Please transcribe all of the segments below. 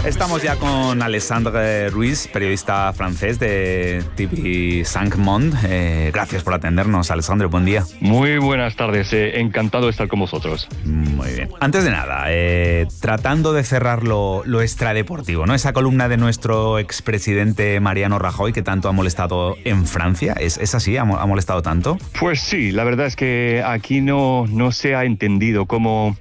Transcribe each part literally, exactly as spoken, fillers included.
Estamos ya con Alexandre Ruiz, periodista francés de T V cinco Monde. Eh, gracias por atendernos, Alexandre, buen día. Muy buenas tardes, eh, encantado de estar con vosotros. Muy bien. Antes de nada, eh, tratando de cerrar lo, lo extradeportivo, ¿no? Esa columna de nuestro expresidente Mariano Rajoy que tanto ha molestado en Francia, ¿es, es así? ¿Ha, ha molestado tanto? Pues sí, la verdad es que aquí no, no se ha entendido cómo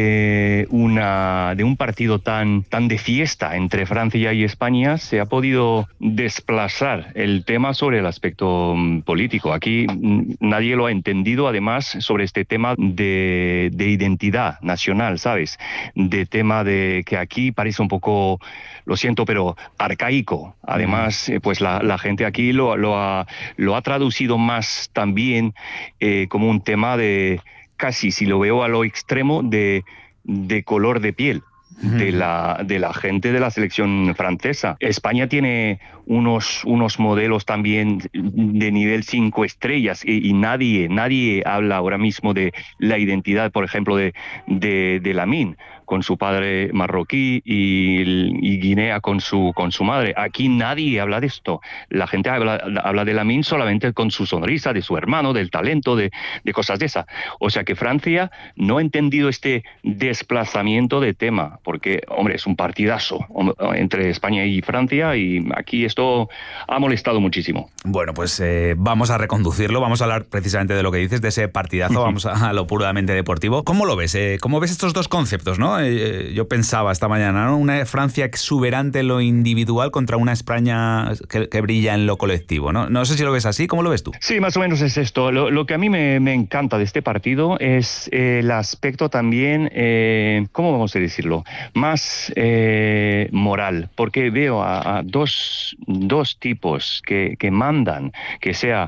de, una, de un partido tan, tan de fiesta entre Francia y España se ha podido desplazar el tema sobre el aspecto político. Aquí nadie lo ha entendido, además, sobre este tema de, de identidad nacional, ¿sabes? De tema de que aquí parece un poco, lo siento, pero arcaico. Además, eh, pues la, la gente aquí lo, lo, ha, lo ha traducido más también eh, como un tema de, casi, si lo veo a lo extremo, de, de color de piel. De la, de la gente de la selección francesa. España tiene unos, unos modelos también de nivel cinco estrellas y, y nadie, nadie habla ahora mismo de la identidad, por ejemplo, de, de, de Lamine, con su padre marroquí y, y Guinea con su, con su madre. Aquí nadie habla de esto. La gente habla, habla de Lamine solamente con su sonrisa, de su hermano, del talento, de, de cosas de esas. O sea que Francia no ha entendido este desplazamiento de tema, porque, hombre, es un partidazo entre España y Francia y aquí esto ha molestado muchísimo. Bueno, pues eh, vamos a reconducirlo, vamos a hablar precisamente de lo que dices, de ese partidazo, vamos a, a lo puramente deportivo. ¿Cómo lo ves? Eh, ¿Cómo ves estos dos conceptos, no? Eh, yo pensaba esta mañana, ¿no? Una Francia exuberante en lo individual contra una España que, que brilla en lo colectivo, ¿no? No sé si lo ves así, ¿cómo lo ves tú? Sí, más o menos es esto. Lo, lo que a mí me, me encanta de este partido es eh, el aspecto también, eh, ¿cómo vamos a decirlo? Más eh, moral, porque veo a, a dos, dos tipos que, que mandan, que sea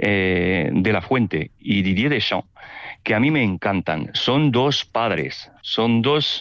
eh, De La Fuente y Didier Deschamps, que a mí me encantan. Son dos padres, son dos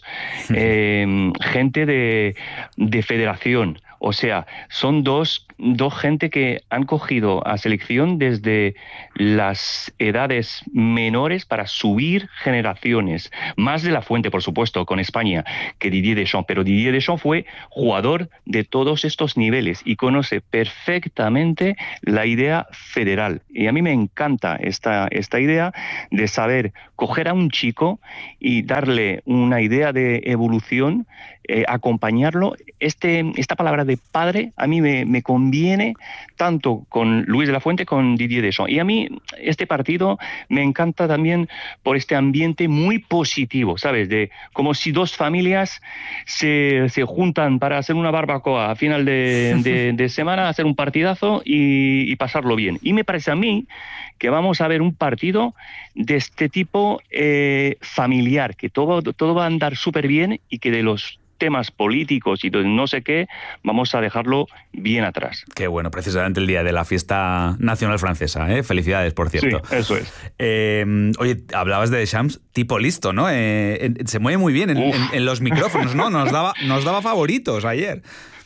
eh, gente de, de federación. O sea, son dos, dos gente que han cogido a selección desde las edades menores para subir generaciones. Más De La Fuente, por supuesto, con España, que Didier Deschamps. Pero Didier Deschamps fue jugador de todos estos niveles y conoce perfectamente la idea federal. Y a mí me encanta esta, esta idea de saber coger a un chico y darle una idea de evolución, eh, acompañarlo. Este, esta palabra de padre a mí me, me conviene tanto con Luis de la Fuente como con Didier Deschamps. Y a mí este partido me encanta también por este ambiente muy positivo, ¿sabes? De como si dos familias se, se juntan para hacer una barbacoa a final de, de, de semana, hacer un partidazo y, y pasarlo bien. Y me parece a mí que vamos a ver un partido de este tipo eh, familiar, que todo, todo va a andar súper bien y que de los temas políticos y de no sé qué, vamos a dejarlo bien atrás. Qué bueno, precisamente el día de la fiesta nacional francesa, ¿eh? Felicidades, por cierto. Sí, eso es. Eh, oye, hablabas de Deschamps, tipo listo, ¿no? Eh, en, se mueve muy bien en, en, en los micrófonos, ¿no? Nos daba, nos daba favoritos ayer.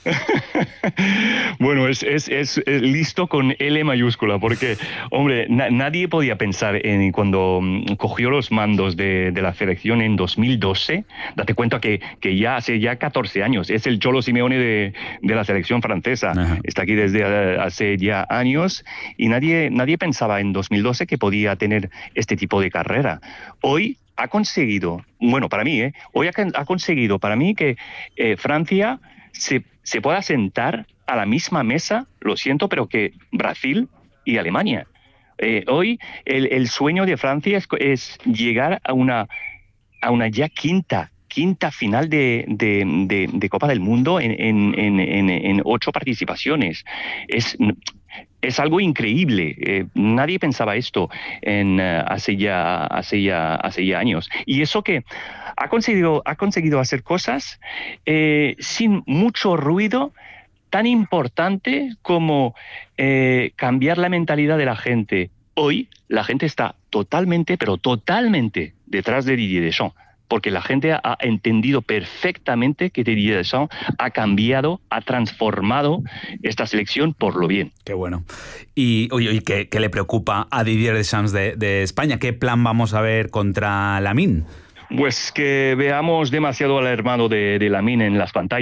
Bueno, es, es, es, es listo con L mayúscula, porque, hombre, na, nadie podía pensar en cuando um, cogió los mandos de, de la selección en dos mil doce, date cuenta que, que ya hace ya catorce años, es el Cholo Simeone de, de la selección francesa. Ajá. Está aquí desde uh, hace ya años y nadie, nadie pensaba en dos mil doce que podía tener este tipo de carrera. Hoy ha conseguido, bueno, para mí, ¿eh? Hoy ha, ha conseguido para mí que eh, Francia se, se pueda sentar a la misma mesa, lo siento, pero que Brasil y Alemania. Eh, hoy el, el sueño de Francia es, es llegar a una, a una ya quinta, quinta final de, de, de, de Copa del Mundo en, en, en, en, en ocho participaciones. Es... Es algo increíble. Eh, nadie pensaba esto en, uh, hace, ya, hace, ya, hace ya años. Y eso que ha conseguido, ha conseguido hacer cosas eh, sin mucho ruido, tan importante como eh, cambiar la mentalidad de la gente. Hoy la gente está totalmente, pero totalmente detrás de Didier Deschamps, porque la gente ha entendido perfectamente que Didier Deschamps ha cambiado, ha transformado esta selección por lo bien. Qué bueno. Y oye, ¿qué, qué le preocupa a Didier Deschamps de, de España? ¿Qué plan vamos a ver contra Lamine? Pues que veamos demasiado al hermano de, de Lamine en las pantallas.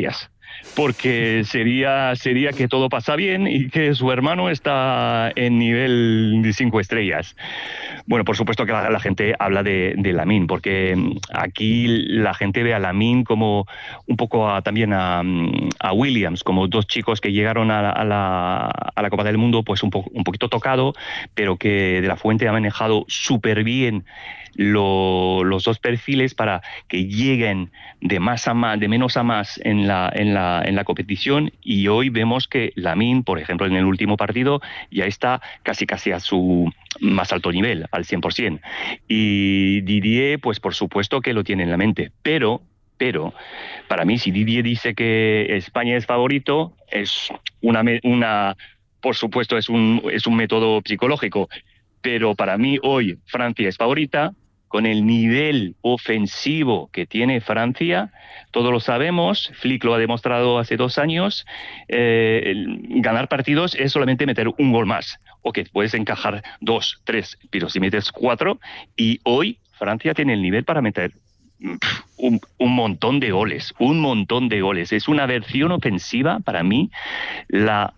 porque sería, sería que todo pasa bien y que su hermano está en nivel de cinco estrellas. Bueno, por supuesto que la, la gente habla de, de Lamine, porque aquí la gente ve a Lamine como un poco a, también a, a Williams, como dos chicos que llegaron a la, a la, a la Copa del Mundo pues un, po, un poquito tocado, pero que De La Fuente ha manejado súper bien Lo, los dos perfiles para que lleguen de más a más, de menos a más en la, en la, en la competición, y hoy vemos que Lamine, por ejemplo, en el último partido ya está casi casi a su más alto nivel, al cien por ciento. Y Didier, pues por supuesto que lo tiene en la mente, pero pero para mí, si Didier dice que España es favorito, es una, una por supuesto es un, es un método psicológico. Pero para mí hoy Francia es favorita, con el nivel ofensivo que tiene Francia, todos lo sabemos, Flick lo ha demostrado hace dos años, eh, ganar partidos es solamente meter un gol más, o que puedes encajar dos, tres, pero si metes cuatro, y hoy Francia tiene el nivel para meter un, un montón de goles, un montón de goles. Es una versión ofensiva, para mí, la...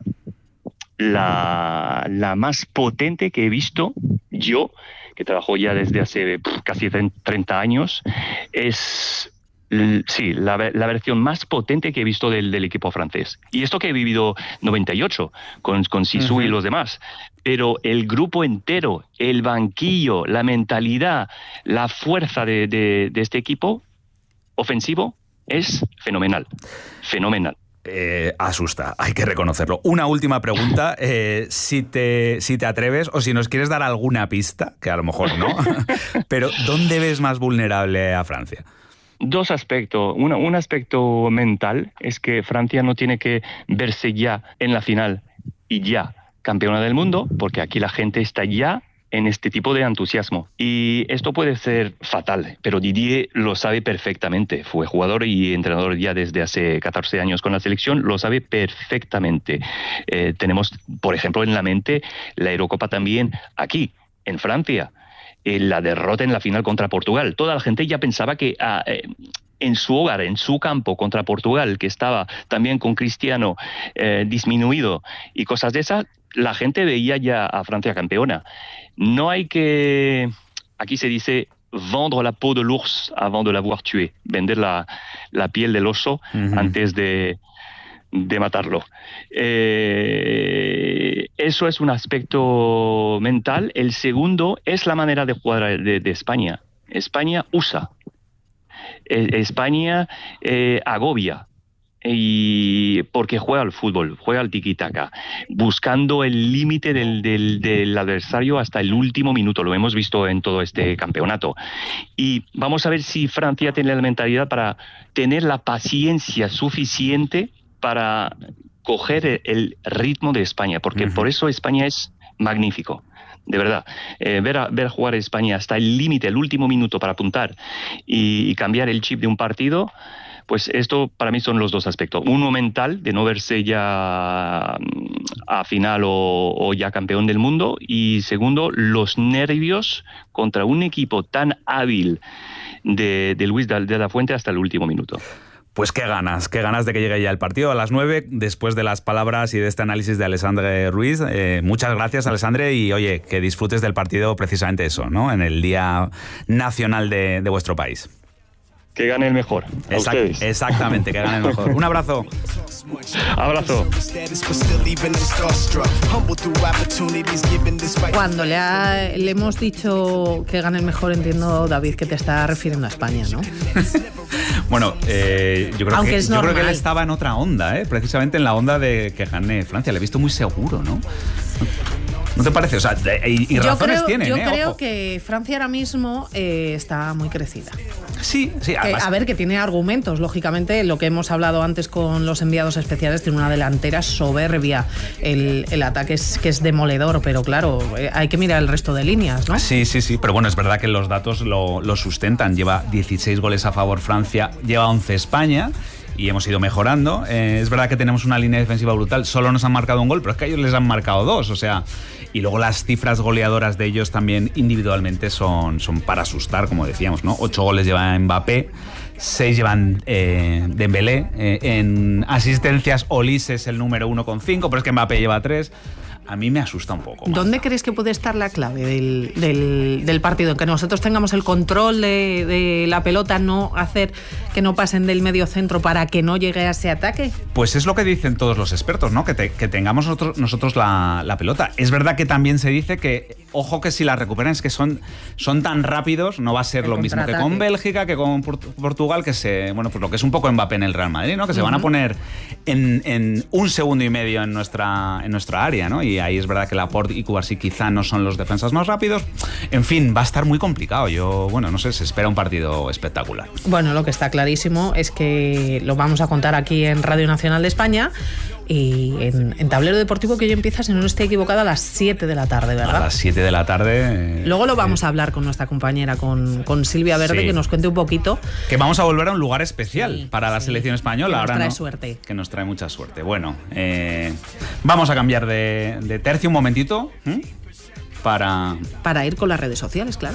La, la más potente que he visto yo, que trabajo ya desde hace pff, casi treinta años, es sí, la, la versión más potente que he visto del, del equipo francés. Y esto que he vivido noventa y ocho con, con Sisu uh-huh. y los demás. Pero el grupo entero, el banquillo, la mentalidad, la fuerza de, de, de este equipo ofensivo es fenomenal, fenomenal. Eh, asusta, hay que reconocerlo. Una última pregunta, eh, si, te, si te atreves o si nos quieres dar alguna pista, que a lo mejor no, pero ¿dónde ves más vulnerable a Francia? Dos aspectos. Uno, un aspecto mental es que Francia no tiene que verse ya en la final y ya campeona del mundo, porque aquí la gente está ya en este tipo de entusiasmo. Y esto puede ser fatal, pero Didier lo sabe perfectamente. Fue jugador y entrenador ya desde hace catorce años con la selección, lo sabe perfectamente. Eh, tenemos, por ejemplo, en la mente la Eurocopa también aquí, en Francia. Eh, la derrota en la final contra Portugal. Toda la gente ya pensaba que ah, eh, en su hogar, en su campo contra Portugal, que estaba también con Cristiano eh, disminuido y cosas de esas, la gente veía ya a Francia campeona. No hay que, aquí se dice, vendre la peau de l'ours avant de l'avoir tué, vender la, la piel del oso uh-huh. antes de, de matarlo. Eh, eso es un aspecto mental. El segundo es la manera de jugar de, de España. España usa. Eh, España eh, agobia. Y porque juega al fútbol, juega al tiki-taka, buscando el límite del, del, del adversario hasta el último minuto. Lo hemos visto en todo este campeonato. Y vamos a ver si Francia tiene la mentalidad para tener la paciencia suficiente para coger el ritmo de España, porque uh-huh. por eso España es magnífico. De verdad, eh, ver, a, ver a jugar a España hasta el límite, el último minuto para apuntar y, y cambiar el chip de un partido. Pues esto para mí son los dos aspectos. Uno mental, de no verse ya a final o, o ya campeón del mundo. Y segundo, los nervios contra un equipo tan hábil de, de Luis de la Fuente hasta el último minuto. Pues qué ganas, qué ganas de que llegue ya el partido a las nueve, después de las palabras y de este análisis de Alessandre Ruiz. Eh, muchas gracias, Alessandre, y oye, que disfrutes del partido precisamente eso, ¿no? En el Día Nacional de, de vuestro país. Que gane el mejor. A Exact- ustedes. Exactamente, que gane el mejor. Un abrazo. Abrazo. Cuando le, ha, le hemos dicho que gane el mejor, entiendo, David, que te está refiriendo a España, ¿no? Bueno, eh, yo, creo Aunque que, es yo creo que él normal. estaba en otra onda, ¿eh? Precisamente en la onda de que gane Francia. Le he visto muy seguro, ¿no? ¿No te parece? O sea, y, y yo razones creo, tienen, yo ¿eh? creo Ojo. que Francia ahora mismo eh, está muy crecida. Sí, sí. Que, Además, a ver, que tiene argumentos, lógicamente, lo que hemos hablado antes con los enviados especiales, tiene una delantera soberbia, el, el ataque es que es demoledor, pero claro, eh, hay que mirar el resto de líneas, ¿no? Sí, sí, sí, pero bueno, es verdad que los datos lo, lo sustentan. Lleva dieciséis goles a favor Francia, lleva once España y hemos ido mejorando. Eh, es verdad que tenemos una línea defensiva brutal, solo nos han marcado un gol, pero es que a ellos les han marcado dos, o sea, y luego las cifras goleadoras de ellos también individualmente son, son para asustar, como decíamos, ¿no? Ocho goles lleva Mbappé, seis llevan eh, Dembélé, eh, en asistencias Olise es el número uno con cinco, pero es que Mbappé lleva tres. A mí me asusta un poco más. ¿Dónde crees que puede estar la clave del, del, del partido? Que nosotros tengamos el control de, de la pelota, no hacer que no pasen del medio centro para que no llegue a ese ataque. Pues es lo que dicen todos los expertos, ¿no? Que, te, que tengamos nosotros, nosotros la, la pelota. Es verdad que también se dice que, ojo que si la recuperan es que son, son tan rápidos, no va a ser el lo mismo que con Bélgica, que con Portugal, que se, bueno, pues lo que es un poco Mbappé en el Real Madrid, ¿no? Que uh-huh. se van a poner en, en un segundo y medio en nuestra, en nuestra área, ¿no? Y ahí es verdad que Laporte y Cubarsí quizá no son los defensas más rápidos. En fin, va a estar muy complicado. Yo, bueno, no sé, se espera un partido espectacular. Bueno, lo que está clarísimo es que lo vamos a contar aquí en Radio Nacional de España y en, en Tablero Deportivo, que hoy empieza, si no estoy equivocada, a las siete de la tarde, ¿verdad? A las siete de la tarde. Eh, Luego lo vamos eh. a hablar con nuestra compañera, con, con Silvia Verde, sí. que nos cuente un poquito. Que vamos a volver a un lugar especial sí, para la sí. selección española. Que nos Ahora trae no, suerte. Que nos trae mucha suerte. Bueno, eh, vamos a cambiar de, de tercio un momentito. ¿eh? Para... Para ir con las redes sociales, claro.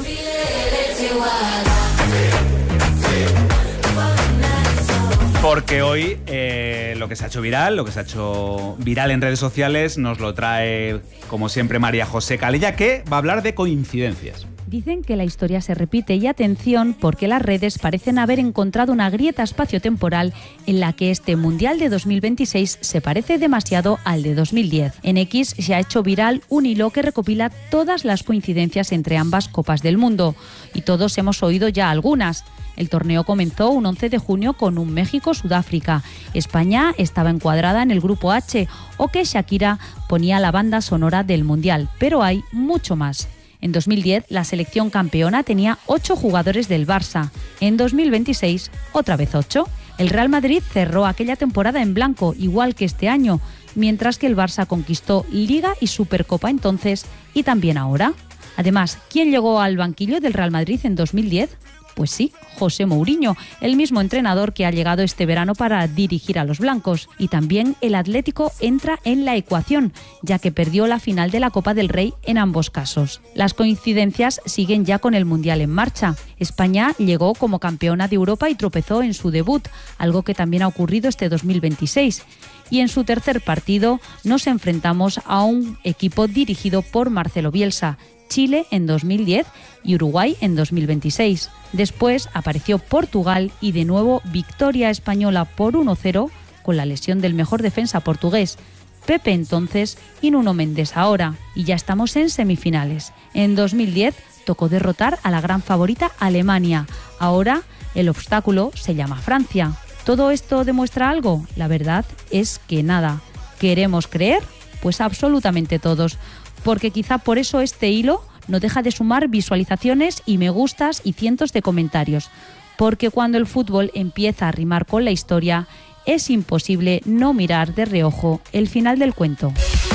Porque hoy eh, lo que se ha hecho viral, lo que se ha hecho viral en redes sociales, nos lo trae, como siempre, María José Calella, que va a hablar de coincidencias. Dicen que la historia se repite y atención porque las redes parecen haber encontrado una grieta espaciotemporal en la que este Mundial de dos mil veintiséis se parece demasiado al de dos mil diez. En X se ha hecho viral un hilo que recopila todas las coincidencias entre ambas Copas del Mundo y todos hemos oído ya algunas. El torneo comenzó un once de junio con un México-Sudáfrica. España estaba encuadrada en el grupo H o que Shakira ponía la banda sonora del Mundial, pero hay mucho más. En dos mil diez, la selección campeona tenía ocho jugadores del Barça. En dos mil veintiséis, otra vez ocho. El Real Madrid cerró aquella temporada en blanco, igual que este año, mientras que el Barça conquistó Liga y Supercopa entonces y también ahora. Además, ¿quién llegó al banquillo del Real Madrid en dos mil diez? Pues sí, José Mourinho, el mismo entrenador que ha llegado este verano para dirigir a los blancos. Y también el Atlético entra en la ecuación, ya que perdió la final de la Copa del Rey en ambos casos. Las coincidencias siguen ya con el Mundial en marcha. España llegó como campeona de Europa y tropezó en su debut, algo que también ha ocurrido este dos mil veintiséis. Y en su tercer partido nos enfrentamos a un equipo dirigido por Marcelo Bielsa, Chile en dos mil diez y Uruguay en dos mil veintiséis. Después apareció Portugal y de nuevo victoria española por uno cero con la lesión del mejor defensa portugués, Pepe entonces y Nuno Méndez ahora. Y ya estamos en semifinales. En dos mil diez tocó derrotar a la gran favorita Alemania. Ahora el obstáculo se llama Francia. ¿Todo esto demuestra algo? La verdad es que nada. ¿Queremos creer? Pues absolutamente todos. Porque quizá por eso este hilo no deja de sumar visualizaciones y me gustas y cientos de comentarios. Porque cuando el fútbol empieza a rimar con la historia, es imposible no mirar de reojo el final del cuento.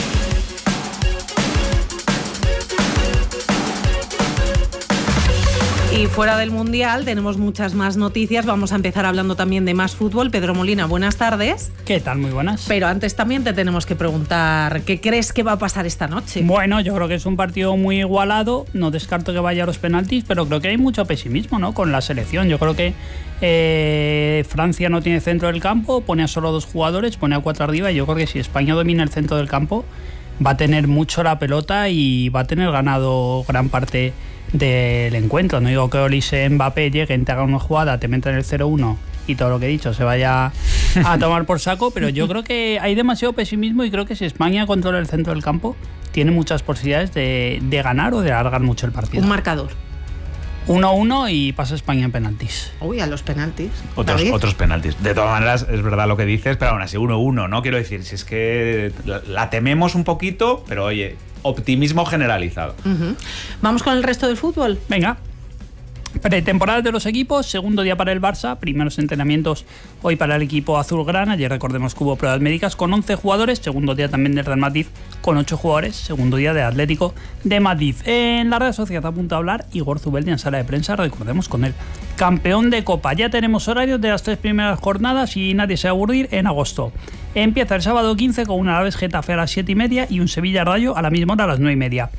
Y fuera del Mundial tenemos muchas más noticias. Vamos a empezar hablando también de más fútbol. Pedro Molina, buenas tardes. ¿Qué tal? Muy buenas. Pero antes también te tenemos que preguntar, ¿qué crees que va a pasar esta noche? Bueno, yo creo que es un partido muy igualado. No descarto que vaya a los penaltis, pero creo que hay mucho pesimismo, ¿no?, con la selección. Yo creo que eh, Francia no tiene centro del campo, pone a solo dos jugadores, pone a cuatro arriba. Y yo creo que si España domina el centro del campo, va a tener mucho la pelota y va a tener ganado gran parte del encuentro. No digo que Olise, Mbappé lleguen, te hagan una jugada, te metan el cero uno y todo lo que he dicho se vaya a tomar por saco, pero yo creo que hay demasiado pesimismo y creo que si España controla el centro del campo tiene muchas posibilidades de, de ganar o de alargar mucho el partido. Un marcador. uno a uno y pasa España en penaltis. Uy, a los penaltis. Otros, otros penaltis. De todas maneras, es verdad lo que dices, pero aún así uno a uno, ¿no? Quiero decir, si es que la, la tememos un poquito, pero oye, optimismo generalizado. Uh-huh. ¿Vamos con el resto del fútbol? Venga. Pretemporada de los equipos, segundo día para el Barça, primeros entrenamientos hoy para el equipo azulgrana. Ayer recordemos que hubo pruebas médicas con once jugadores, segundo día también del Real Madrid con ocho jugadores, segundo día de Atlético de Madrid. En la Real Sociedad a punto de hablar Igor Zubeldia en sala de prensa, recordemos con él, campeón de Copa. Ya tenemos horarios de las tres primeras jornadas y nadie se va a aburrir en agosto. Empieza el sábado quince con un Alavés Getafe a las siete y media y un Sevilla Rayo a la misma hora a las nueve y media.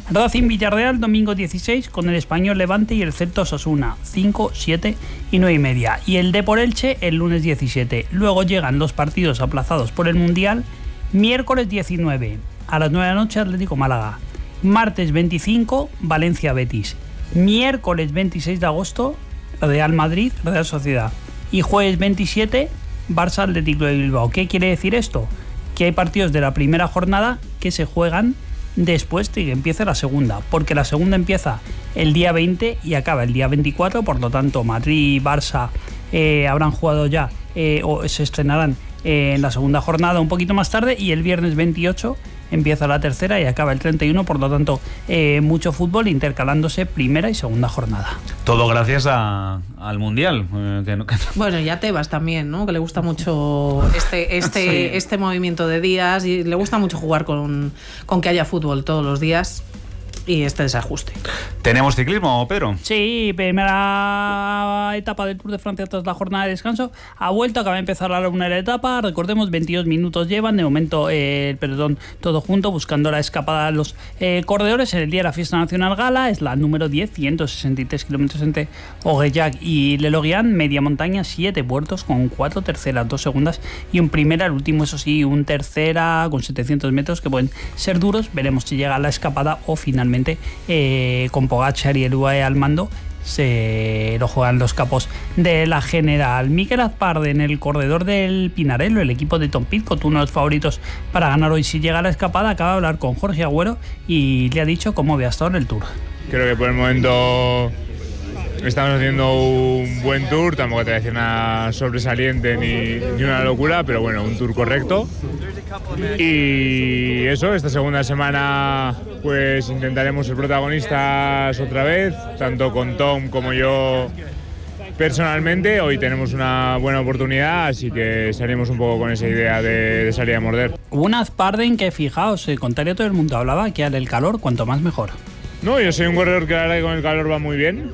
Racing Villarreal, domingo dieciséis, con el Español Levante y el Celta Osasuna, cinco, siete y nueve y media. Y el Depor Elche el lunes diecisiete. Luego llegan los partidos aplazados por el Mundial. Miércoles diecinueve, a las nueve de la noche, Atlético Málaga. Martes veinticinco, Valencia Betis. Miércoles veintiséis de agosto, Real Madrid, Real Sociedad. Y jueves veintisiete, Barça Atlético de Bilbao. ¿Qué quiere decir esto? Que hay partidos de la primera jornada que se juegan después de que empiece la segunda, porque la segunda empieza el día veinte y acaba el día veinticuatro, por lo tanto Madrid y Barça eh, habrán jugado ya eh, o se estrenarán eh, en la segunda jornada un poquito más tarde, y el viernes veintiocho empieza la tercera y acaba el treinta y uno, por lo tanto eh, mucho fútbol intercalándose primera y segunda jornada. Todo gracias a, al Mundial. Eh, que no, que no. Bueno, y a Tebas también, ¿no? Que le gusta mucho este, este, sí. este movimiento de días, y le gusta mucho jugar con, con que haya fútbol todos los días y este desajuste. ¿Tenemos ciclismo, Pedro? Sí, primera etapa del Tour de Francia tras la jornada de descanso. Ha vuelto, acaba de empezar la primera etapa. Recordemos, veintidós minutos llevan. De momento eh, el pelotón todo junto, buscando la escapada de los eh, corredores. En el día de la fiesta nacional gala es la número diez, ciento sesenta y tres kilómetros entre Orgellac y Le Lorient. Media montaña, siete puertos con cuatro terceras, dos segundas y un primera. El último, eso sí, un tercera con setecientos metros que pueden ser duros. Veremos si llega a la escapada o finalmente Eh, con Pogačar y el U A E al mando se lo juegan los capos de la general. Mikel Azparden, el corredor del Pinarello, el equipo de Tom Pidcock, uno de los favoritos para ganar hoy si llega a la escapada, acaba de hablar con Jorge Agüero y le ha dicho cómo ve hasta ahora el Tour. Creo que por el momento estamos haciendo un buen Tour, tampoco te voy a decir nada sobresaliente ni, ni una locura, pero bueno, un Tour correcto. Y eso, esta segunda semana pues intentaremos ser protagonistas otra vez, tanto con Tom como yo personalmente. Hoy tenemos una buena oportunidad, así que salimos un poco con esa idea de, de salir a morder. Un Azparden que, fijaos, el contrario, todo el mundo hablaba que al el calor, cuanto más mejor. No, yo soy un corredor que la verdad que con el calor va muy bien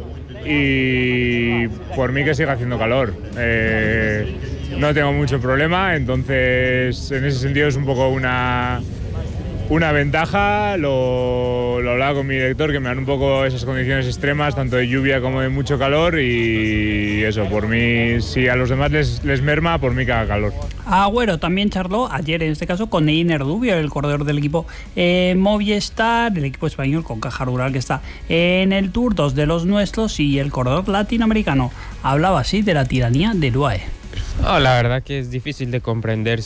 y por mí que siga haciendo calor. Eh, no tengo mucho problema, entonces en ese sentido es un poco una, una ventaja. Lo, lo hablaba con mi director, que me dan un poco esas condiciones extremas, tanto de lluvia como de mucho calor, y eso, por mí, si a los demás les, les merma, por mí que haga calor. Agüero también charló ayer, en este caso, con Einer Rubio, el corredor del equipo eh, Movistar, el equipo español con Caja Rural que está en el Tour, dos de los nuestros, y el corredor latinoamericano. Hablaba así de la tiranía del U A E. Oh, la verdad que es difícil de comprender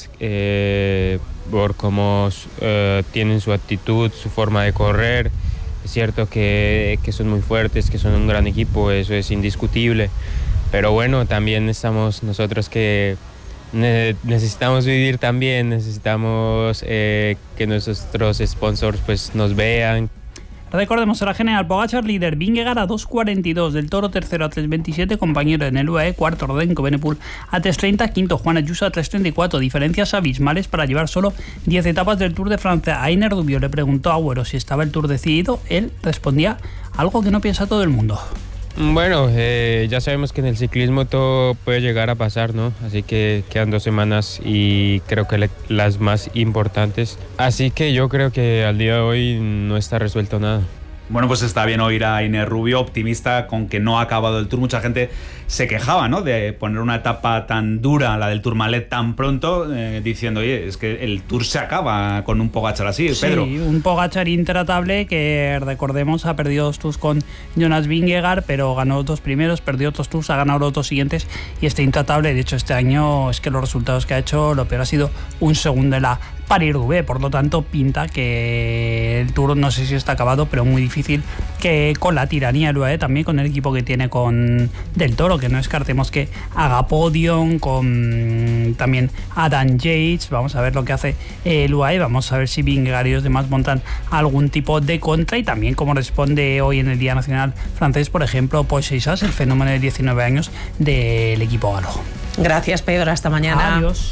eh, por cómo eh, tienen su actitud, su forma de correr. Es cierto que, que son muy fuertes, que son un gran equipo, eso es indiscutible. Pero bueno, también estamos nosotros que ne- necesitamos vivir también, necesitamos eh, que nuestros sponsors pues, nos vean. Recordemos a la general Pogačar, líder, Vingegaard a dos cuarenta y dos, del Toro tercero a tres veintisiete, compañero en el U A E, cuarto Rodrigo Benepul a tres treinta, quinto Juan Ayuso a tres treinta y cuatro, diferencias abismales para llevar solo diez etapas del Tour de Francia. A Einer Rubio le preguntó a Agüero si estaba el Tour decidido, él respondía algo que no piensa todo el mundo. Bueno, eh, ya sabemos que en el ciclismo todo puede llegar a pasar, ¿no? Así que quedan dos semanas y creo que le, las más importantes. Así que yo creo que al día de hoy no está resuelto nada. Bueno, pues está bien oír a Einer Rubio, optimista con que no ha acabado el Tour. Mucha gente se quejaba, ¿no?, de poner una etapa tan dura, la del Tourmalet, tan pronto, eh, diciendo, oye, es que el Tour se acaba con un Pogačar así, sí, Pedro. Sí, un Pogačar intratable que, recordemos, ha perdido dos Tours con Jonas Vingegaard, pero ganó los dos primeros, perdió otros Tours, ha ganado los dos siguientes y está intratable. De hecho, este año es que los resultados que ha hecho, lo peor ha sido un segundo en la Paris-Roubaix, por lo tanto pinta que el Tour, no sé si está acabado, pero muy difícil, que con la tiranía del U A E, también con el equipo que tiene con Del Toro, que no descartemos que haga podium, con también Adam Yates. Vamos a ver lo que hace el U A E, vamos a ver si Vingegaard y los demás montan algún tipo de contra, y también cómo responde hoy en el Día Nacional francés, por ejemplo, Paul Seixas, el fenómeno de diecinueve años del equipo galo. Gracias, Pedro, hasta mañana. Adiós.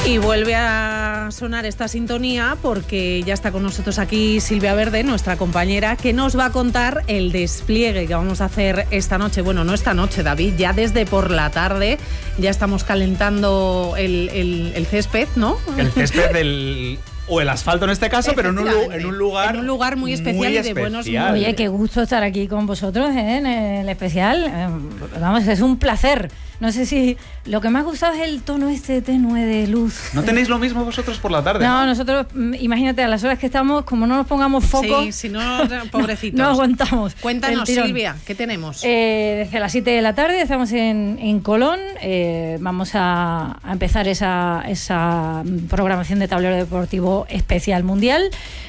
Y vuelve a sonar esta sintonía porque ya está con nosotros aquí Silvia Verde, nuestra compañera, que nos va a contar el despliegue que vamos a hacer esta noche. Bueno, no esta noche, David, ya desde por la tarde ya estamos calentando el, el, el césped, ¿no? El césped del... o el asfalto en este caso, pero en un, en un lugar en un lugar muy especial muy y de especial. buenos. Oye, qué gusto estar aquí con vosotros, ¿eh? En el especial. Eh, vamos, es un placer. No sé si lo que me ha gustado es el tono este tenue de luz. ¿No tenéis lo mismo vosotros por la tarde? No, ¿no? Nosotros, imagínate, a las horas que estamos, como no nos pongamos foco, sí, si no, pobrecitos. No aguantamos. Cuéntanos, Silvia, ¿qué tenemos? Eh, desde las siete de la tarde estamos en, en Colón. Eh, vamos a, a empezar esa, esa programación de tablero deportivo especial mundial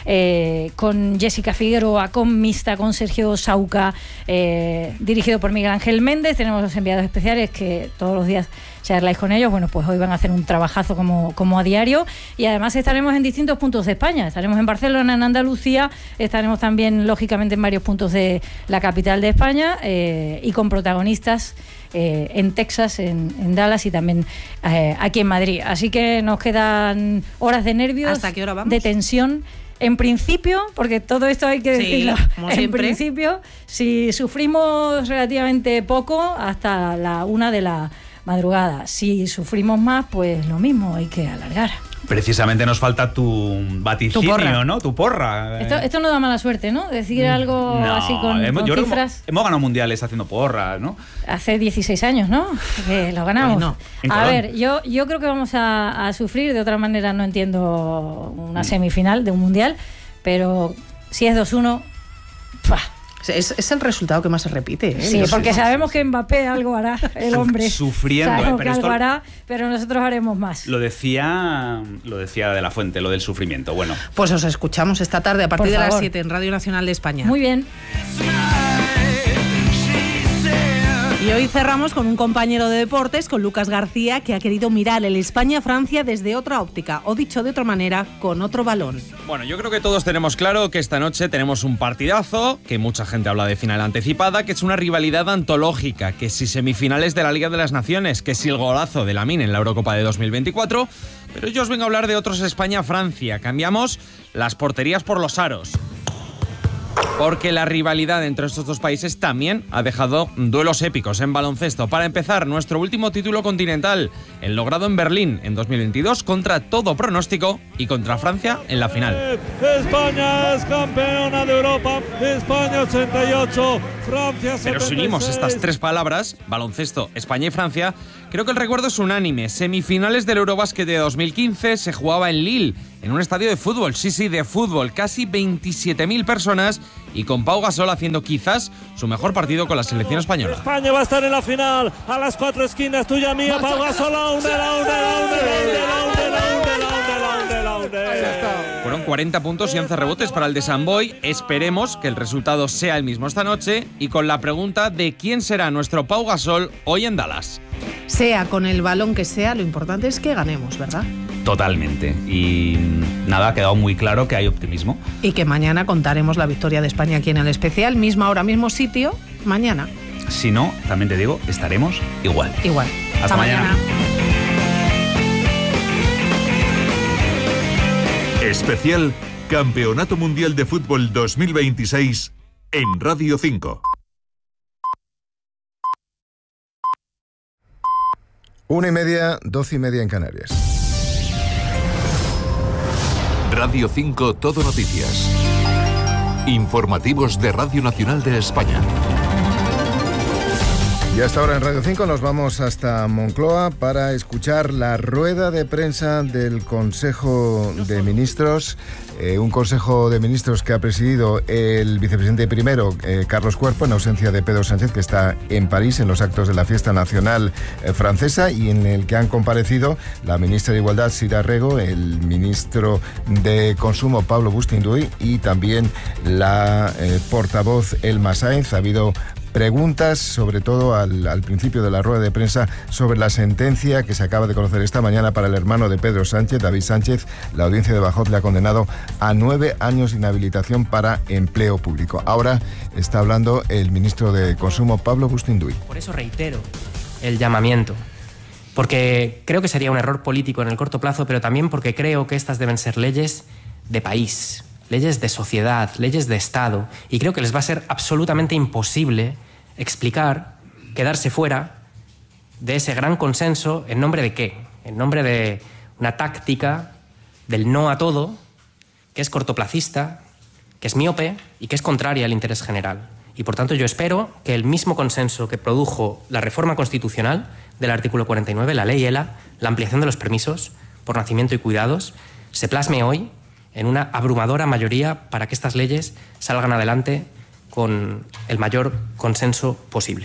eh, con Jessica Figueroa, con Mista, con Sergio Sauca, eh, dirigido por Miguel Ángel Méndez. Tenemos los enviados especiales que todos los días charláis con ellos. Bueno, pues hoy van a hacer un trabajazo como, como a diario, y además estaremos en distintos puntos de España. Estaremos en Barcelona, en Andalucía, estaremos también lógicamente en varios puntos de la capital de España, eh, y con protagonistas eh, en Texas, en, en Dallas y también eh, aquí en Madrid. Así que nos quedan horas de nervios. ¿Hasta qué hora vamos? De tensión. En principio, porque todo esto hay que sí, decirlo, como en siempre. principio, si sufrimos relativamente poco, hasta la una de la madrugada. Si sufrimos más, pues lo mismo, hay que alargar. Precisamente nos falta tu vaticinio, Tu porra. ¿no? Tu porra. Esto, esto no da mala suerte, ¿no? Decir algo No, así con, hemos, con yo creo que cifras. hemos, hemos ganado mundiales haciendo porras, ¿no? Hace dieciséis años, ¿no? Que lo ganamos. Bueno, en a Colón. ver, yo, yo creo que vamos a, a sufrir. De otra manera no entiendo una semifinal de un mundial. Pero si es dos uno... ¡pua! Es, es el resultado que más se repite, ¿eh? Sí, Los- porque sabemos que Mbappé algo hará, el hombre. Sufriendo, Sabemos eh, pero que esto- algo hará, pero nosotros haremos más. Lo decía, lo decía de la Fuente, lo del sufrimiento. Bueno, Pues os escuchamos esta tarde a partir Por de las favor. siete en Radio Nacional de España. Muy bien. Y hoy cerramos con un compañero de deportes, con Lucas García, que ha querido mirar el España-Francia desde otra óptica, o dicho de otra manera, con otro balón. Bueno, yo creo que todos tenemos claro que esta noche tenemos un partidazo, que mucha gente habla de final anticipada, que es una rivalidad antológica, que si semifinales de la Liga de las Naciones, que si el golazo de Lamine en la Eurocopa de dos mil veinticuatro, pero yo os vengo a hablar de otros España-Francia. Cambiamos las porterías por los aros. Porque la rivalidad entre estos dos países también ha dejado duelos épicos en baloncesto. Para empezar, nuestro último título continental, el logrado en Berlín en dos mil veintidós, contra todo pronóstico, y contra Francia en la final. España es campeona de Europa, España ochenta y ocho, Francia setenta y seis. Pero si unimos estas tres palabras, baloncesto, España y Francia, creo que el recuerdo es unánime. Semifinales del Eurobásquet de dos mil quince se jugaba en Lille, en un estadio de fútbol, sí, sí, de fútbol, casi veintisiete mil personas, y con Pau Gasol haciendo quizás su mejor partido con la selección española. España va a estar en la final, a las cuatro esquinas, tuya mía, Pau Gasol, la hunde, la hunde, la hunde, la hunde, la hunde, la hunde, la hunde, la hunde, la hunde. Fueron cuarenta puntos y once rebotes para el de San Boy. Esperemos que el resultado sea el mismo esta noche, y con la pregunta de quién será nuestro Pau Gasol hoy en Dallas. Sea con el balón que sea, lo importante es que ganemos, ¿verdad? totalmente. Y nada, ha quedado muy claro que hay optimismo. Y que mañana contaremos la victoria de España aquí en el especial, misma hora, mismo sitio, mañana. Si no, también te digo, estaremos igual. Igual. Hasta, Hasta mañana. mañana. Especial Campeonato Mundial de Fútbol dos mil veintiséis en Radio cinco. Una y media, doce y media en Canarias. Radio cinco Todo Noticias. Informativos de Radio Nacional de España. Y hasta ahora en Radio cinco nos vamos hasta Moncloa para escuchar la rueda de prensa del Consejo de Ministros, eh, un Consejo de Ministros que ha presidido el vicepresidente primero, eh, Carlos Cuerpo, en ausencia de Pedro Sánchez, que está en París en los actos de la fiesta nacional eh, francesa, y en el que han comparecido la ministra de Igualdad, Sira Rego, el ministro de Consumo, Pablo Bustinduy, y también la eh, portavoz, Elma Sáenz. Ha habido preguntas, sobre todo al, al principio de la rueda de prensa, sobre la sentencia que se acaba de conocer esta mañana para el hermano de Pedro Sánchez, David Sánchez. La audiencia de Badajoz le ha condenado a nueve años de inhabilitación para empleo público. Ahora está hablando el ministro de Consumo, Pablo Bustinduy. Por eso reitero el llamamiento porque creo que sería un error político en el corto plazo, pero también porque creo que estas deben ser leyes de país, leyes de sociedad, leyes de Estado, y creo que les va a ser absolutamente imposible explicar, quedarse fuera de ese gran consenso. ¿En nombre de qué? En nombre de una táctica del no a todo, que es cortoplacista, que es miope y que es contraria al interés general. Y por tanto yo espero que el mismo consenso que produjo la reforma constitucional del artículo cuarenta y nueve, la ley ELA, la ampliación de los permisos por nacimiento y cuidados, se plasme hoy en una abrumadora mayoría para que estas leyes salgan adelante con el mayor consenso posible.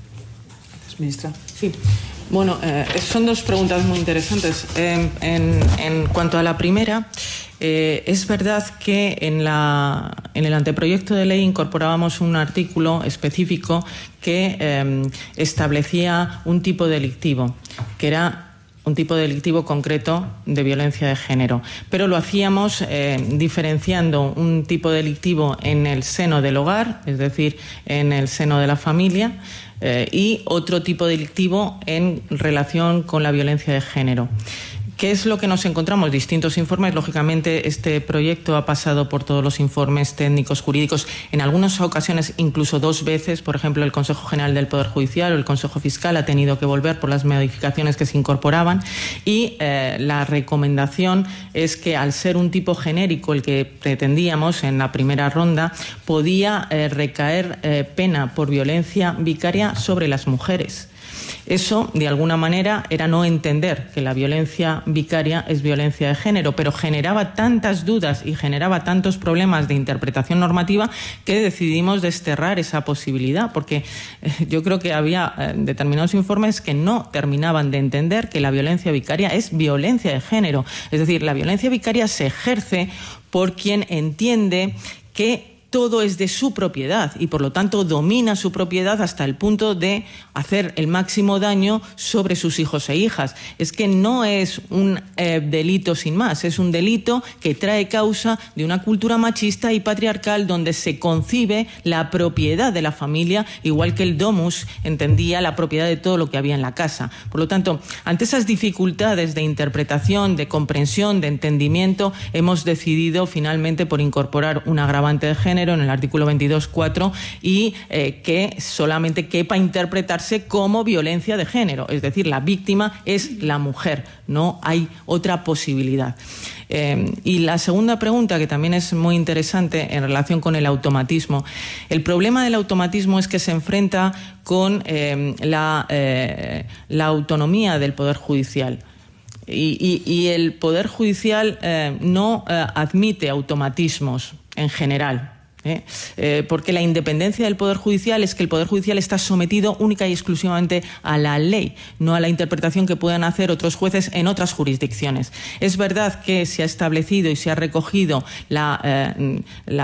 Gracias, ministra. Sí. Bueno, eh, son dos preguntas muy interesantes. Eh, en, en cuanto a la primera, eh, es verdad que en, la, en el anteproyecto de ley incorporábamos un artículo específico que eh, establecía un tipo delictivo, que era un tipo delictivo concreto de violencia de género, pero lo hacíamos eh, diferenciando un tipo delictivo en el seno del hogar, es decir, en el seno de la familia, eh, y otro tipo delictivo en relación con la violencia de género. ¿Qué es lo que nos encontramos? Distintos informes. Lógicamente, este proyecto ha pasado por todos los informes técnicos, jurídicos, en algunas ocasiones incluso dos veces. Por ejemplo, el Consejo General del Poder Judicial o el Consejo Fiscal ha tenido que volver por las modificaciones que se incorporaban. Y eh, la recomendación es que, al ser un tipo genérico el que pretendíamos en la primera ronda, podía eh, recaer eh, pena por violencia vicaria sobre las mujeres. Eso, de alguna manera, era no entender que la violencia vicaria es violencia de género, pero generaba tantas dudas y generaba tantos problemas de interpretación normativa que decidimos desterrar esa posibilidad, porque eh, yo creo que había eh, determinados informes que no terminaban de entender que la violencia vicaria es violencia de género. Es decir, la violencia vicaria se ejerce por quien entiende que todo es de su propiedad y, por lo tanto, domina su propiedad hasta el punto de hacer el máximo daño sobre sus hijos e hijas. Es que no es un eh, delito sin más, es un delito que trae causa de una cultura machista y patriarcal donde se concibe la propiedad de la familia, igual que el domus entendía la propiedad de todo lo que había en la casa. Por lo tanto, ante esas dificultades de interpretación, de comprensión, de entendimiento, hemos decidido finalmente por incorporar un agravante de género en el artículo veintidós punto cuatro y eh, que solamente quepa interpretarse como violencia de género, es decir, la víctima es la mujer, no hay otra posibilidad. Eh, y la segunda pregunta, que también es muy interesante en relación con el automatismo. El problema del automatismo es que se enfrenta con eh, la, eh, la autonomía del Poder Judicial. Y, y, y el Poder Judicial eh, no eh, admite automatismos en general. ¿Eh? Eh, porque la independencia del Poder Judicial es que el Poder Judicial está sometido única y exclusivamente a la ley, no a la interpretación que puedan hacer otros jueces en otras jurisdicciones. Es verdad que se ha establecido y se ha recogido la, eh,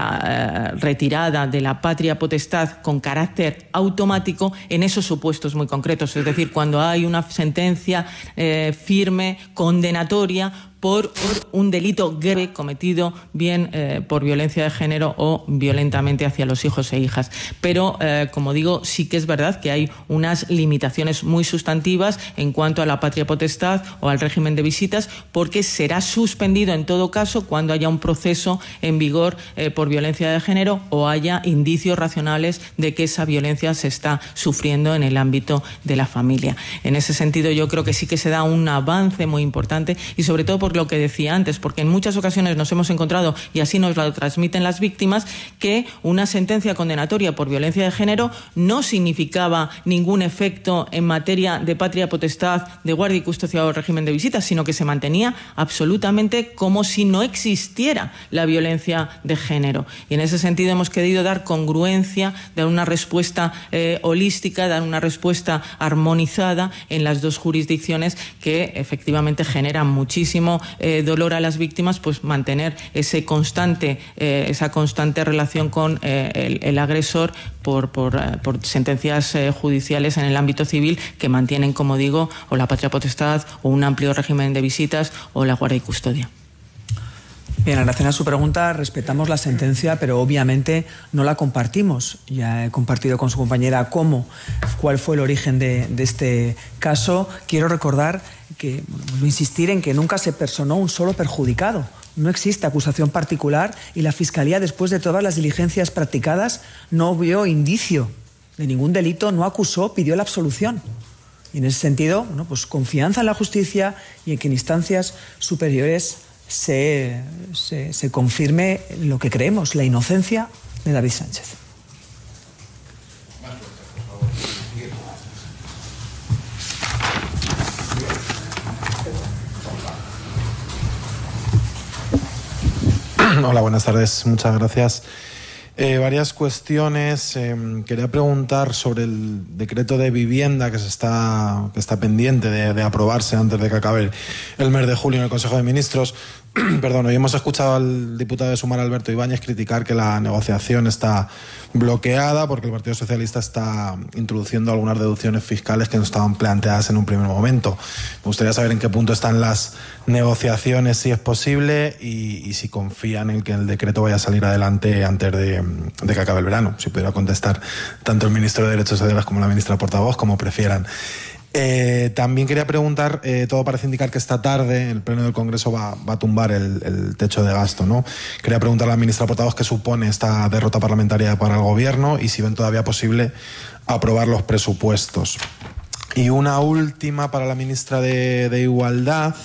la eh, retirada de la patria potestad con carácter automático en esos supuestos muy concretos, es decir, cuando hay una sentencia eh, firme, condenatoria, por un delito grave cometido bien eh, por violencia de género o violentamente hacia los hijos e hijas. Pero, eh, como digo, sí que es verdad que hay unas limitaciones muy sustantivas en cuanto a la patria potestad o al régimen de visitas, porque será suspendido en todo caso cuando haya un proceso en vigor eh, por violencia de género o haya indicios racionales de que esa violencia se está sufriendo en el ámbito de la familia. En ese sentido, yo creo que sí que se da un avance muy importante y, sobre todo, por lo que decía antes, porque en muchas ocasiones nos hemos encontrado, y así nos lo transmiten las víctimas, que una sentencia condenatoria por violencia de género no significaba ningún efecto en materia de patria potestad, de guardia y custodia o régimen de visitas, sino que se mantenía absolutamente como si no existiera la violencia de género. Y en ese sentido hemos querido dar congruencia, dar una respuesta eh, holística, dar una respuesta armonizada en las dos jurisdicciones que efectivamente generan muchísimo Eh, dolor a las víctimas, pues mantener ese constante, eh, esa constante relación con eh, el, el agresor por, por, eh, por sentencias eh, judiciales en el ámbito civil que mantienen, como digo, o la patria potestad o un amplio régimen de visitas o la guardia y custodia. Bien, en relación a su pregunta, respetamos la sentencia, pero obviamente no la compartimos. Ya he compartido con su compañera cómo, cuál fue el origen de, de este caso. Quiero recordar que, bueno, vuelvo a insistir en que nunca se personó un solo perjudicado. No existe acusación particular y la Fiscalía, después de todas las diligencias practicadas, no vio indicio de ningún delito, no acusó, pidió la absolución. Y en ese sentido, bueno, pues confianza en la justicia y en que en instancias superiores se, se, se confirme lo que creemos, la inocencia de David Sánchez. Hola, buenas tardes. Muchas gracias. Eh, varias cuestiones. Eh, quería preguntar sobre el decreto de vivienda que se está, que está pendiente de, de aprobarse antes de que acabe el mes de julio en el Consejo de Ministros. Perdón, hoy hemos escuchado al diputado de Sumar, Alberto Ibáñez, criticar que la negociación está bloqueada porque el Partido Socialista está introduciendo algunas deducciones fiscales que no estaban planteadas en un primer momento. Me gustaría saber en qué punto están las negociaciones, si es posible, y, y si confían en que el decreto vaya a salir adelante antes de, de que acabe el verano. Si pudiera contestar tanto el ministro de Derechos Sociales como la ministra portavoz, como prefieran. Eh, también quería preguntar, eh, todo parece indicar que esta tarde el Pleno del Congreso va, va a tumbar el, el techo de gasto, ¿no? Quería preguntarle a la ministra portavoz qué supone esta derrota parlamentaria para el Gobierno y si ven todavía posible aprobar los presupuestos. Y una última para la ministra de, de Igualdad.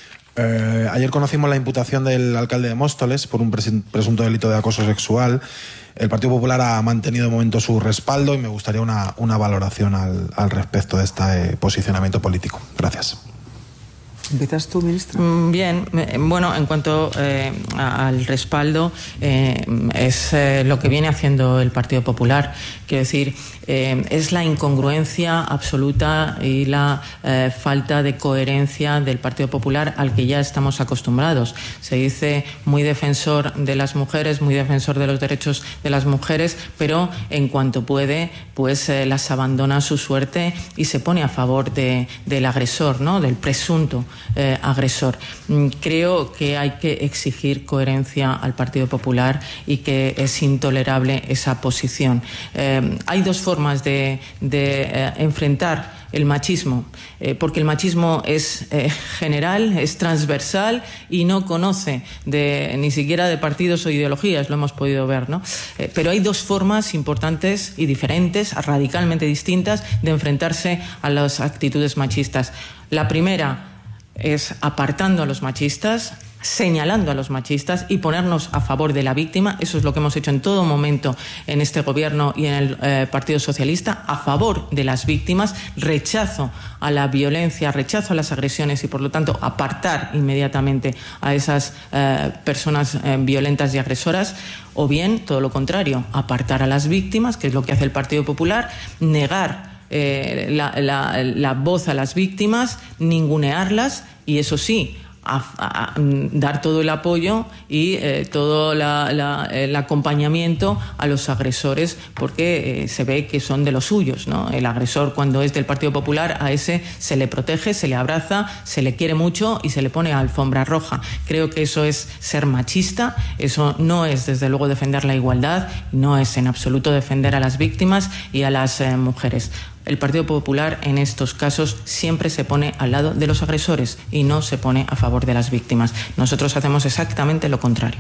Eh, ayer conocimos la imputación del alcalde de Móstoles por un presunto delito de acoso sexual. El Partido Popular ha mantenido de momento su respaldo y me gustaría una, una valoración al, al respecto de este posicionamiento político. Gracias. ¿Empiezas tú, ministra? Bien, bueno, en cuanto eh, al respaldo, eh, es eh, lo que viene haciendo el Partido Popular. Quiero decir, eh, es la incongruencia absoluta y la eh, falta de coherencia del Partido Popular al que ya estamos acostumbrados. Se dice muy defensor de las mujeres, muy defensor de los derechos de las mujeres, pero en cuanto puede, pues eh, las abandona a su suerte y se pone a favor de, del agresor, ¿no? Del presunto Eh, agresor. Creo que hay que exigir coherencia al Partido Popular y que es intolerable esa posición. Eh, hay dos formas de, de eh, enfrentar el machismo, eh, porque el machismo es eh, general, es transversal y no conoce de, ni siquiera de partidos o ideologías, lo hemos podido ver, ¿no? Eh, pero hay dos formas importantes y diferentes, radicalmente distintas, de enfrentarse a las actitudes machistas. La primera es apartando a los machistas, señalando a los machistas y ponernos a favor de la víctima. Eso es lo que hemos hecho en todo momento en este Gobierno y en el eh, Partido Socialista, a favor de las víctimas, rechazo a la violencia, rechazo a las agresiones y, por lo tanto, apartar inmediatamente a esas eh, personas eh, violentas y agresoras. O bien, todo lo contrario, apartar a las víctimas, que es lo que hace el Partido Popular, negar Eh, la, la, la voz a las víctimas, ningunearlas y, eso sí, a, a, a dar todo el apoyo y eh, todo la, la, el acompañamiento a los agresores, porque eh, se ve que son de los suyos, ¿no? El agresor, cuando es del Partido Popular, a ese se le protege, se le abraza, se le quiere mucho y se le pone alfombra roja. Creo que eso es ser machista, eso no es desde luego defender la igualdad, no es en absoluto defender a las víctimas y a las eh, mujeres. El Partido Popular en estos casos siempre se pone al lado de los agresores y no se pone a favor de las víctimas. Nosotros hacemos exactamente lo contrario.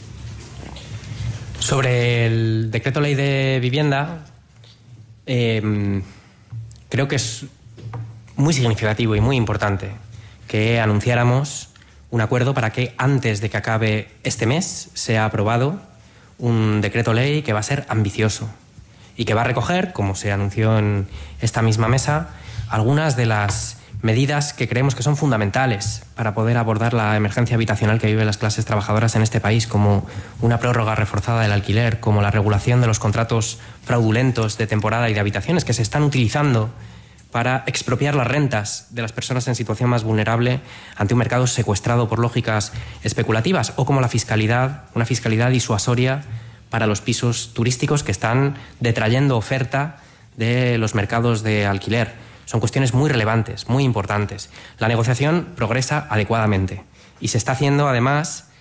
Sobre el decreto ley de vivienda, eh, creo que es muy significativo y muy importante que anunciáramos un acuerdo para que antes de que acabe este mes sea aprobado un decreto ley que va a ser ambicioso y que va a recoger, como se anunció en esta misma mesa, algunas de las medidas que creemos que son fundamentales para poder abordar la emergencia habitacional que viven las clases trabajadoras en este país, como una prórroga reforzada del alquiler, como la regulación de los contratos fraudulentos de temporada y de habitaciones que se están utilizando para expropiar las rentas de las personas en situación más vulnerable ante un mercado secuestrado por lógicas especulativas, o como la fiscalidad, una fiscalidad disuasoria para los pisos turísticos que están detrayendo oferta de los mercados de alquiler. Son cuestiones muy relevantes, muy importantes. La negociación progresa adecuadamente y se está haciendo, además,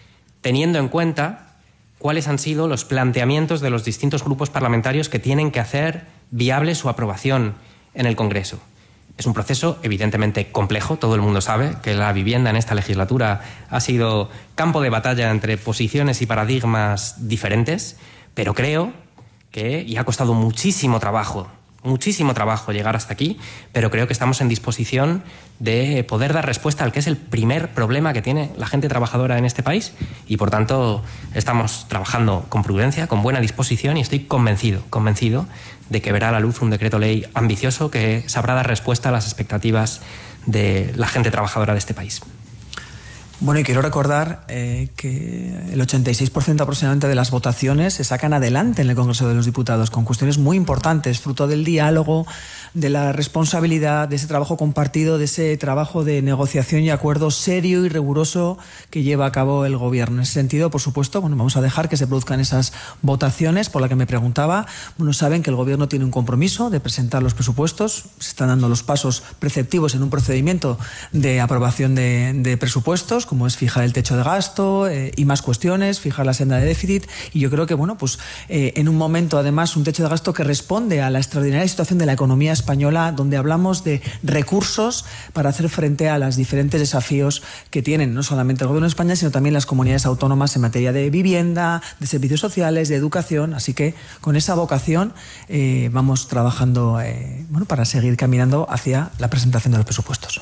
teniendo en cuenta cuáles han sido los planteamientos de los distintos grupos parlamentarios que tienen que hacer viable su aprobación en el Congreso. Es un proceso evidentemente complejo, todo el mundo sabe que la vivienda en esta legislatura ha sido campo de batalla entre posiciones y paradigmas diferentes, pero creo que, y ha costado muchísimo trabajo, muchísimo trabajo llegar hasta aquí, pero creo que estamos en disposición de poder dar respuesta al que es el primer problema que tiene la gente trabajadora en este país y, por tanto, estamos trabajando con prudencia, con buena disposición y estoy convencido, convencido de que verá a la luz un decreto ley ambicioso que sabrá dar respuesta a las expectativas de la gente trabajadora de este país. Bueno, y quiero recordar eh, que el ochenta y seis por ciento aproximadamente de las votaciones se sacan adelante en el Congreso de los Diputados con cuestiones muy importantes, fruto del diálogo, de la responsabilidad, de ese trabajo compartido, de ese trabajo de negociación y acuerdo serio y riguroso que lleva a cabo el Gobierno. En ese sentido, por supuesto, bueno, vamos a dejar que se produzcan esas votaciones por las que me preguntaba. Bueno, saben que el Gobierno tiene un compromiso de presentar los presupuestos, se están dando los pasos preceptivos en un procedimiento de aprobación de, de presupuestos, como es fijar el techo de gasto eh, y más cuestiones, fijar la senda de déficit, y yo creo que, bueno, pues eh, en un momento, además, un techo de gasto que responde a la extraordinaria situación de la economía española, donde hablamos de recursos para hacer frente a los diferentes desafíos que tienen no solamente el Gobierno de España, sino también las comunidades autónomas en materia de vivienda, de servicios sociales, de educación. Así que con esa vocación eh, vamos trabajando eh, bueno, para seguir caminando hacia la presentación de los presupuestos.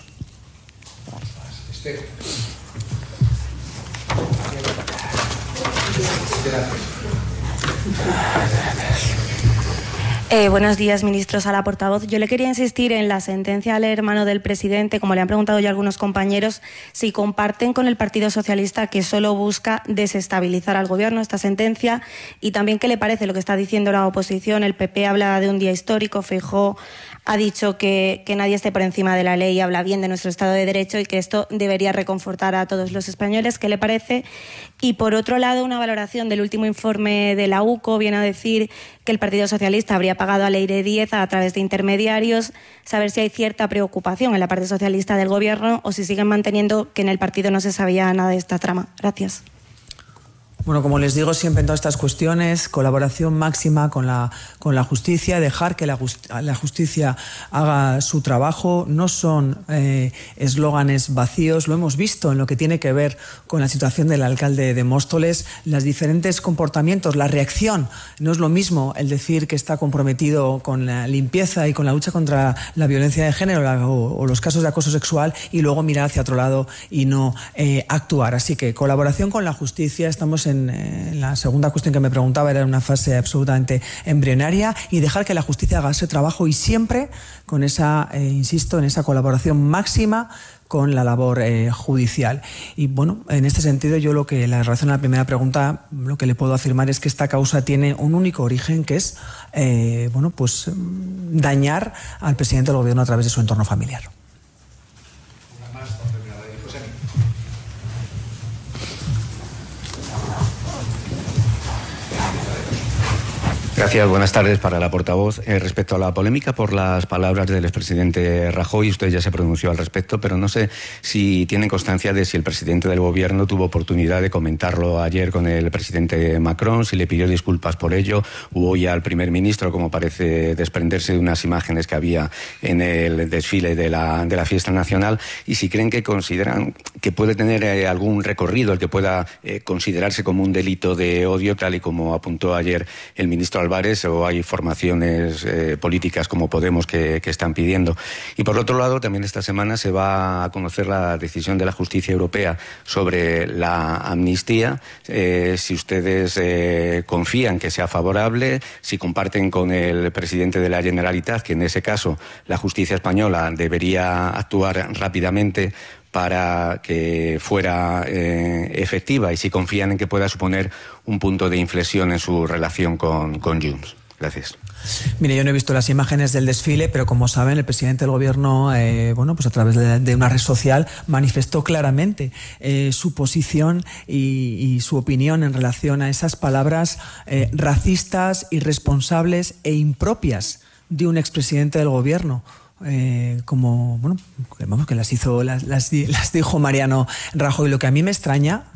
Eh, buenos días, ministros. A la portavoz. Yo le quería insistir en la sentencia al hermano del presidente, como le han preguntado ya algunos compañeros, si comparten con el Partido Socialista que solo busca desestabilizar al Gobierno esta sentencia, y también qué le parece lo que está diciendo la oposición. El P P habla de un día histórico, Feijóo ha dicho que, que nadie esté por encima de la ley, habla bien de nuestro Estado de Derecho y que esto debería reconfortar a todos los españoles. ¿Qué le parece? Y por otro lado, una valoración del último informe de la U C O viene a decir que el Partido Socialista habría pagado a Leire Díez a través de intermediarios. Saber si hay cierta preocupación en la parte socialista del Gobierno o si siguen manteniendo que en el partido no se sabía nada de esta trama. Gracias. Bueno, como les digo siempre en todas estas cuestiones, colaboración máxima con la, con la justicia, dejar que la, la justicia haga su trabajo. No son eslóganes eh, vacíos, lo hemos visto en lo que tiene que ver con la situación del alcalde de Móstoles, los diferentes comportamientos, la reacción. No es lo mismo el decir que está comprometido con la limpieza y con la lucha contra la violencia de género la, o, o los casos de acoso sexual y luego mirar hacia otro lado y no eh, actuar. Así que colaboración con la justicia, estamos en En, en la segunda cuestión que me preguntaba, era una fase absolutamente embrionaria, y dejar que la justicia haga ese trabajo y siempre con esa, eh, insisto, en esa colaboración máxima con la labor eh, judicial. Y bueno, en este sentido yo lo que, la relación a la primera pregunta, lo que le puedo afirmar es que esta causa tiene un único origen, que es eh, bueno, pues dañar al presidente del Gobierno a través de su entorno familiar. Gracias, buenas tardes. Para la portavoz, eh, respecto a la polémica por las palabras del expresidente Rajoy, usted ya se pronunció al respecto, pero no sé si tienen constancia de si el presidente del Gobierno tuvo oportunidad de comentarlo ayer con el presidente Macron, si le pidió disculpas por ello, o hoy al primer ministro, como parece desprenderse de unas imágenes que había en el desfile de la, de la fiesta nacional, y si creen que consideran que puede tener eh, algún recorrido el que pueda eh, considerarse como un delito de odio, tal y como apuntó ayer el ministro Álvarez, o hay formaciones eh, políticas como Podemos que, que están pidiendo. Y por otro lado, también esta semana se va a conocer la decisión de la Justicia Europea sobre la amnistía. Eh, si ustedes eh, confían que sea favorable, si comparten con el presidente de la Generalitat que en ese caso la justicia española debería actuar rápidamente para que fuera eh, efectiva, y si confían en que pueda suponer un punto de inflexión en su relación con, con Junts. Gracias. Mire, yo no he visto las imágenes del desfile, pero como saben, el presidente del Gobierno, eh, bueno, pues a través de, de una red social manifestó claramente eh, su posición y, y su opinión en relación a esas palabras eh, racistas, irresponsables e impropias de un expresidente del Gobierno. Eh, como, bueno, vamos, que las hizo, las, las, las dijo Mariano Rajoy. Lo que a mí me extraña,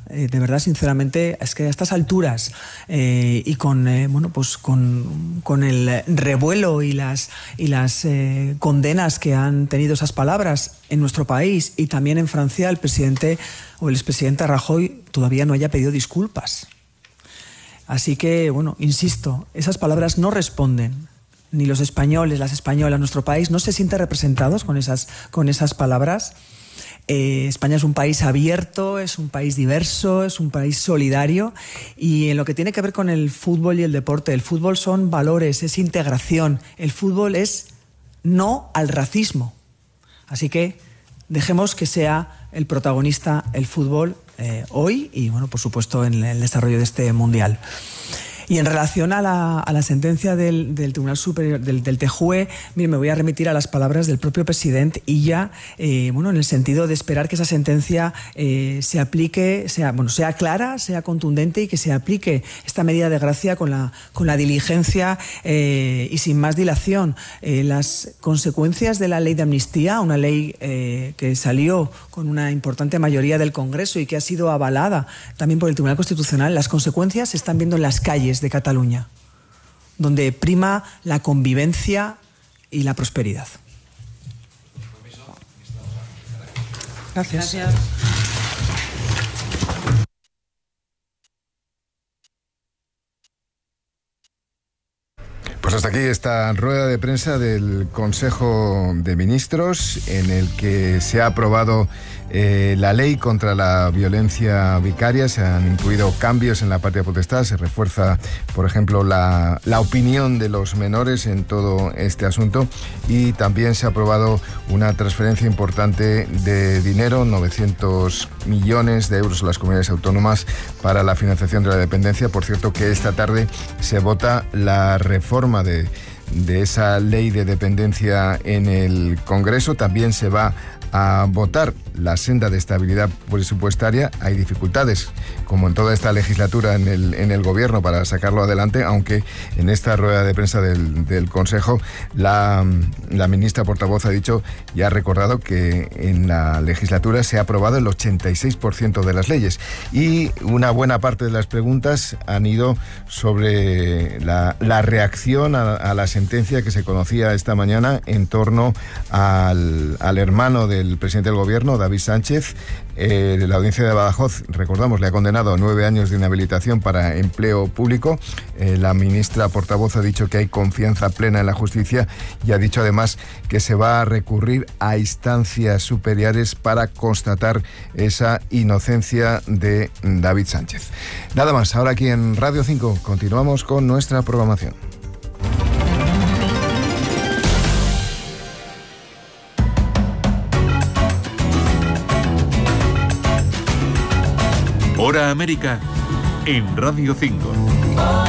Eh, de verdad, sinceramente, es que a estas alturas eh, y con, eh, bueno, pues con, con el revuelo y las, y las eh, condenas que han tenido esas palabras en nuestro país y también en Francia, el presidente o el expresidente Rajoy todavía no haya pedido disculpas. Así que, bueno, insisto, esas palabras no responden. Ni los españoles, las españolas, nuestro país no se sienten representados con esas, con esas palabras. Eh, España es un país abierto, es un país diverso, es un país solidario, y en lo que tiene que ver con el fútbol y el deporte, el fútbol son valores, es integración, el fútbol es no al racismo. Así que dejemos que sea el protagonista el fútbol eh, hoy y, bueno, por supuesto, en el desarrollo de este mundial. Y en relación a la, a la sentencia del, del Tribunal Superior, del, del T J U E, mire, me voy a remitir a las palabras del propio presidente Illa, eh, bueno, en el sentido de esperar que esa sentencia eh, se aplique, sea, bueno, sea clara, sea contundente y que se aplique esta medida de gracia con la, con la diligencia eh, y sin más dilación. Eh, las consecuencias de la ley de amnistía, una ley eh, que salió con una importante mayoría del Congreso y que ha sido avalada también por el Tribunal Constitucional, las consecuencias se están viendo en las calles de Cataluña, donde prima la convivencia y la prosperidad. Gracias. Gracias. Pues hasta aquí esta rueda de prensa del Consejo de Ministros, en el que se ha aprobado eh, la ley contra la violencia vicaria. Se han incluido cambios en la partida potestad, se refuerza, por ejemplo, la, la opinión de los menores en todo este asunto, y también se ha aprobado una transferencia importante de dinero, novecientos millones de euros a las comunidades autónomas para la financiación de la dependencia. Por cierto, que esta tarde se vota la reforma de, de esa ley de dependencia en el Congreso. También se va a votar la senda de estabilidad presupuestaria. Hay dificultades, como en toda esta legislatura, en el, en el Gobierno para sacarlo adelante, aunque en esta rueda de prensa del, del Consejo la, la ministra portavoz ha dicho y ha recordado que en la legislatura se ha aprobado el ochenta y seis por ciento de las leyes, y una buena parte de las preguntas han ido sobre la, la reacción a, a la sentencia que se conocía esta mañana en torno al, al hermano del presidente del Gobierno, David Sánchez. Eh, la audiencia de Badajoz, recordamos, le ha condenado a nueve años de inhabilitación para empleo público. Eh, la ministra portavoz ha dicho que hay confianza plena en la justicia y ha dicho además que se va a recurrir a instancias superiores para constatar esa inocencia de David Sánchez. Nada más, ahora aquí en Radio cinco continuamos con nuestra programación. Hora América en Radio cinco.